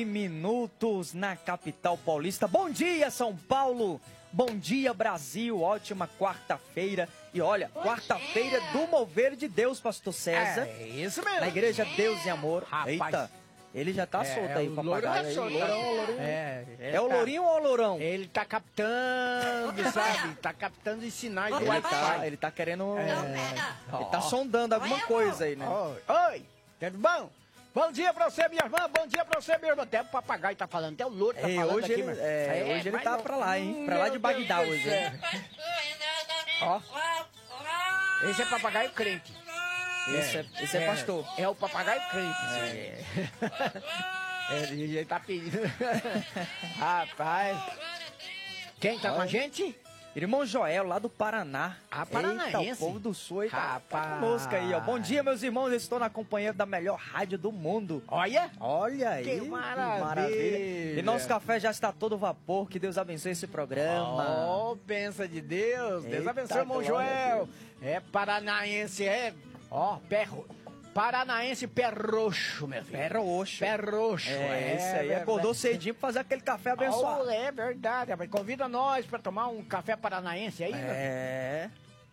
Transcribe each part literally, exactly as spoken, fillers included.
Minutos na capital paulista. Bom dia, São Paulo. Bom dia, Brasil. Ótima quarta-feira. E olha, quarta-feira do Mover de Deus, pastor César. É isso mesmo. Na igreja Deus e Amor. Rapaz. Eita, ele já tá É, solto aí, o o papagaio louro aí. tá solto. Lourão, o lourinho. É, É o lourinho ou o lourão? Ele tá captando, sabe? Tá captando os sinais do Ele tá, Wi-Fi. ele tá querendo... É. Ele tá sondando alguma coisa aí, né? Oi, oi, tudo bom? Bom dia pra você, minha irmã. Bom dia pra você, meu irmão. Até o papagaio tá falando, até o louro tá É, falando hoje aqui. ele, meu. é, hoje ele mas tá não- pra lá, hein? Hum, Pra lá meu de Bagdá Deus do hoje, céu. hein? Ó, esse é papagaio crente. Esse é, esse é pastor. É o papagaio crente. É. É, ele tá pedindo. Rapaz. Quem tá com a gente? Irmão Joel, lá do Paraná. Ah, paranaense. Eita, o povo do Sul aí tá, tá Rapaz. conosco aí, ó. Bom dia, meus irmãos. Eu estou na companhia da melhor rádio do mundo. Olha. Olha aí. Que maravilha. E nosso café já está todo vapor. Que Deus abençoe esse programa. Oh, benção de Deus. Deus Eita, abençoe, irmão glória a Joel. É paranaense, é. Ó, pé. ro- Paranaense pé roxo, meu filho. Pé roxo. Pé roxo. É, esse aí verdade. acordou cedinho pra fazer aquele café abençoado. Oh, é verdade. rapaz. Convida nós pra tomar um café paranaense aí, meu filho. É.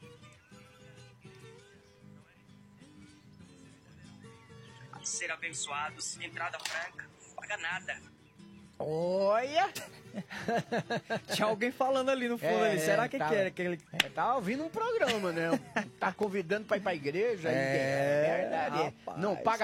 Ser abençoados, entrada franca, não paga nada. Olha. Tinha alguém falando ali no fundo É, ali. Será que tá. que era aquele... É, tá ouvindo um programa, né? Tá convidando pra ir pra igreja. É, É verdade. é. rapaz. Não paga